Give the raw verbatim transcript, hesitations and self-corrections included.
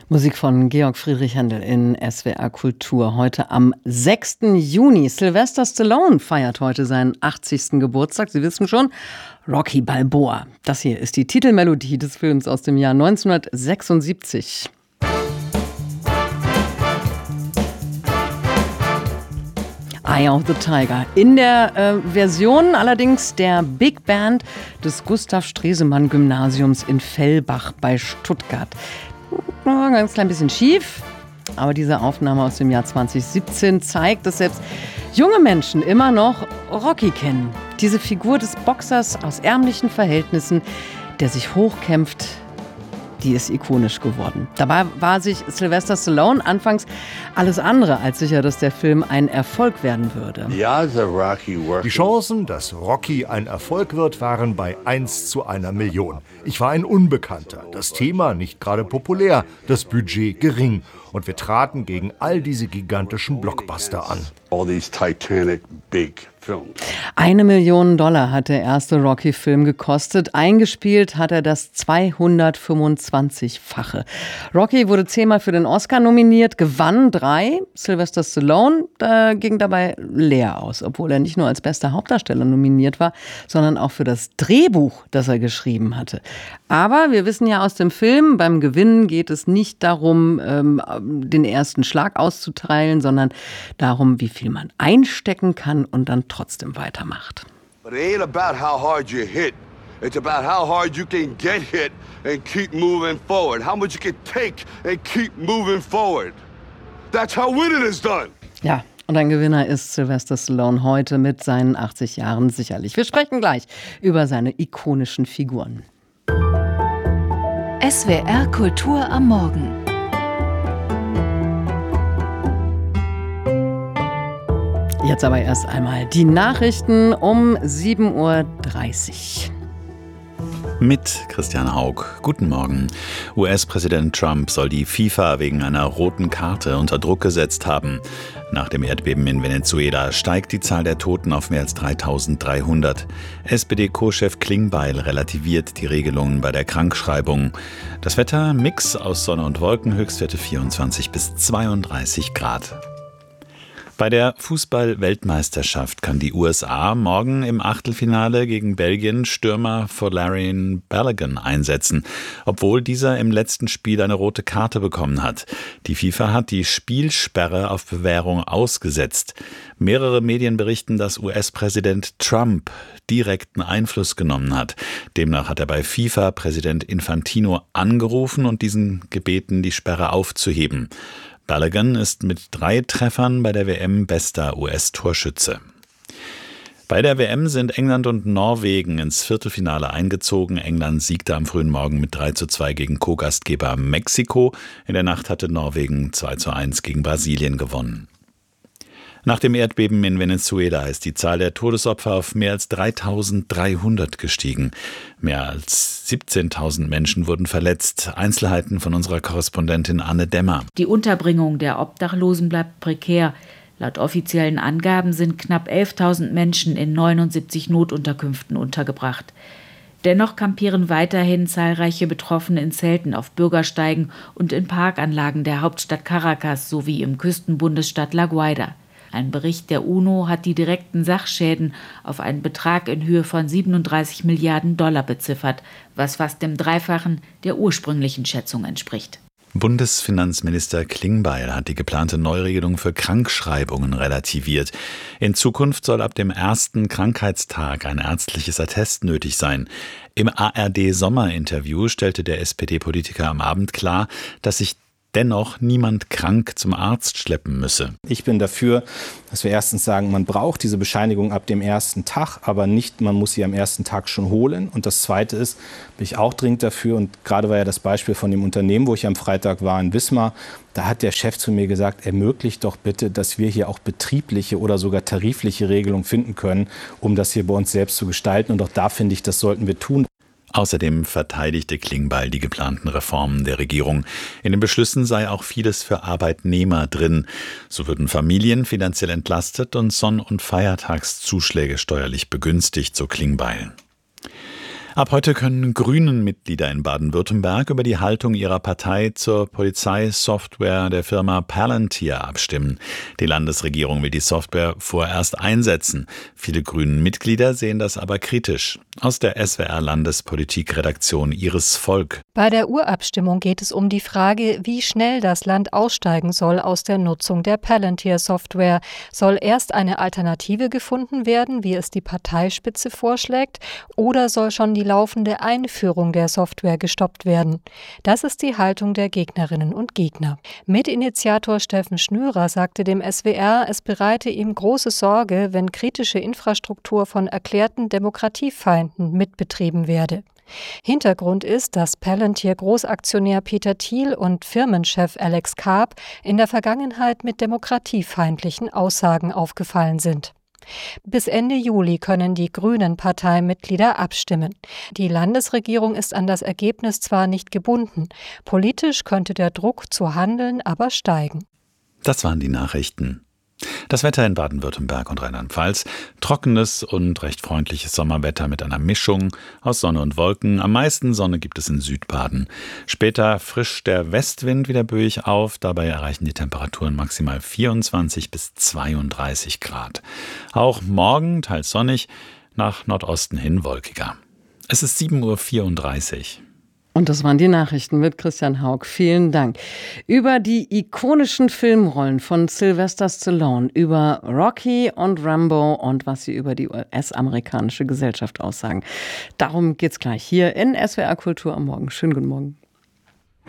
Musik von Georg Friedrich Händel in S W R Kultur. Heute am sechsten Juni. Sylvester Stallone feiert heute seinen achtzigsten Geburtstag. Sie wissen schon, Rocky Balboa. Das hier ist die Titelmelodie des Films aus dem Jahr neunzehnhundertsechsundsiebzig. Eye of the Tiger. In der äh, Version allerdings der Big Band des Gustav Stresemann Gymnasiums in Fellbach bei Stuttgart. Ein ganz klein bisschen schief, aber diese Aufnahme aus dem Jahr zweitausendsiebzehn zeigt, dass selbst junge Menschen immer noch Rocky kennen. Diese Figur des Boxers aus ärmlichen Verhältnissen, der sich hochkämpft, die ist ikonisch geworden. Dabei war sich Sylvester Stallone anfangs alles andere als sicher, dass der Film ein Erfolg werden würde. Die Chancen, dass Rocky ein Erfolg wird, waren bei eins zu einer Million. Ich war ein Unbekannter, das Thema nicht gerade populär, das Budget gering. Und wir traten gegen all diese gigantischen Blockbuster an. Eine Million Dollar hat der erste Rocky-Film gekostet. Eingespielt hat er das zweihundertfünfundzwanzig-fache. Rocky wurde zehnmal für den Oscar nominiert, gewann drei. Sylvester Stallone äh, ging dabei leer aus, obwohl er nicht nur als bester Hauptdarsteller nominiert war, sondern auch für das Drehbuch, das er geschrieben hatte. Aber wir wissen ja aus dem Film, beim Gewinnen geht es nicht darum, ähm, den ersten Schlag auszuteilen, sondern darum, wie viel man einstecken kann und dann trotzdem weitermacht. But it ain't about how hard you hit. It's about how hard you can get hit and keep moving forward. How much you can take and keep moving forward. That's how winning is done. Ja, und ein Gewinner ist Sylvester Stallone heute mit seinen achtzig Jahren sicherlich. Wir sprechen gleich über seine ikonischen Figuren. S W R Kultur am Morgen. Jetzt aber erst einmal die Nachrichten um sieben Uhr dreißig. Mit Christian Haug. Guten Morgen. U S-Präsident Trump soll die FIFA wegen einer roten Karte unter Druck gesetzt haben. Nach dem Erdbeben in Venezuela steigt die Zahl der Toten auf mehr als dreitausenddreihundert. S P D-Co-Chef Klingbeil relativiert die Regelungen bei der Krankschreibung. Das Wetter, Mix aus Sonne und Wolken, Höchstwerte vierundzwanzig bis zweiunddreißig Grad. Bei der Fußball-Weltmeisterschaft kann die U S A morgen im Achtelfinale gegen Belgien Stürmer Folarin Balogun einsetzen, obwohl dieser im letzten Spiel eine rote Karte bekommen hat. Die FIFA hat die Spielsperre auf Bewährung ausgesetzt. Mehrere Medien berichten, dass U S-Präsident Trump direkten Einfluss genommen hat. Demnach hat er bei FIFA-Präsident Infantino angerufen und diesen gebeten, die Sperre aufzuheben. Balogun ist mit drei Treffern bei der W M bester U S-Torschütze. Bei der W M sind England und Norwegen ins Viertelfinale eingezogen. England siegte am frühen Morgen mit drei zu zwei gegen Co-Gastgeber Mexiko. In der Nacht hatte Norwegen zwei zu eins gegen Brasilien gewonnen. Nach dem Erdbeben in Venezuela ist die Zahl der Todesopfer auf mehr als dreitausenddreihundert gestiegen. Mehr als siebzehntausend Menschen wurden verletzt. Einzelheiten von unserer Korrespondentin Anne Demmer. Die Unterbringung der Obdachlosen bleibt prekär. Laut offiziellen Angaben sind knapp elftausend Menschen in neunundsiebzig Notunterkünften untergebracht. Dennoch kampieren weiterhin zahlreiche Betroffene in Zelten auf Bürgersteigen und in Parkanlagen der Hauptstadt Caracas sowie im Küstenbundesstaat La Guaira. Ein Bericht der UNO hat die direkten Sachschäden auf einen Betrag in Höhe von siebenunddreißig Milliarden Dollar beziffert, was fast dem Dreifachen der ursprünglichen Schätzung entspricht. Bundesfinanzminister Klingbeil hat die geplante Neuregelung für Krankschreibungen relativiert. In Zukunft soll ab dem ersten Krankheitstag ein ärztliches Attest nötig sein. Im A R D-Sommerinterview stellte der S P D-Politiker am Abend klar, dass sich dennoch niemand krank zum Arzt schleppen müsse. Ich bin dafür, dass wir erstens sagen, man braucht diese Bescheinigung ab dem ersten Tag, aber nicht, man muss sie am ersten Tag schon holen. Und das Zweite ist, bin ich auch dringend dafür, und gerade war ja das Beispiel von dem Unternehmen, wo ich am Freitag war in Wismar, da hat der Chef zu mir gesagt, ermöglicht doch bitte, dass wir hier auch betriebliche oder sogar tarifliche Regelungen finden können, um das hier bei uns selbst zu gestalten. Und auch da finde ich, das sollten wir tun. Außerdem verteidigte Klingbeil die geplanten Reformen der Regierung. In den Beschlüssen sei auch vieles für Arbeitnehmer drin. So würden Familien finanziell entlastet und Sonn- und Feiertagszuschläge steuerlich begünstigt, so Klingbeil. Ab heute können Grünen-Mitglieder in Baden-Württemberg über die Haltung ihrer Partei zur Polizeisoftware der Firma Palantir abstimmen. Die Landesregierung will die Software vorerst einsetzen. Viele Grünen-Mitglieder sehen das aber kritisch. Aus der S W R-Landespolitik-Redaktion Iris Volk. Bei der Urabstimmung geht es um die Frage, wie schnell das Land aussteigen soll aus der Nutzung der Palantir-Software. Soll erst eine Alternative gefunden werden, wie es die Parteispitze vorschlägt, oder soll schon die laufende Einführung der Software gestoppt werden? Das ist die Haltung der Gegnerinnen und Gegner. Mitinitiator Steffen Schnürer sagte dem S W R, es bereite ihm große Sorge, wenn kritische Infrastruktur von erklärten Demokratiefeinden mitbetrieben werde. Hintergrund ist, dass Palantir-Großaktionär Peter Thiel und Firmenchef Alex Karp in der Vergangenheit mit demokratiefeindlichen Aussagen aufgefallen sind. Bis Ende Juli können die Grünen-Parteimitglieder abstimmen. Die Landesregierung ist an das Ergebnis zwar nicht gebunden, politisch könnte der Druck zu handeln aber steigen. Das waren die Nachrichten. Das Wetter in Baden-Württemberg und Rheinland-Pfalz. Trockenes und recht freundliches Sommerwetter mit einer Mischung aus Sonne und Wolken. Am meisten Sonne gibt es in Südbaden. Später frischt der Westwind wieder böig auf. Dabei erreichen die Temperaturen maximal vierundzwanzig bis zweiunddreißig Grad. Auch morgen teils sonnig, nach Nordosten hin wolkiger. Es ist sieben Uhr vierunddreißig. Und das waren die Nachrichten mit Christian Haug. Vielen Dank. Über die ikonischen Filmrollen von Sylvester Stallone, über Rocky und Rambo und was sie über die U S-amerikanische Gesellschaft aussagen. Darum geht's gleich hier in S W R Kultur am Morgen. Schönen guten Morgen.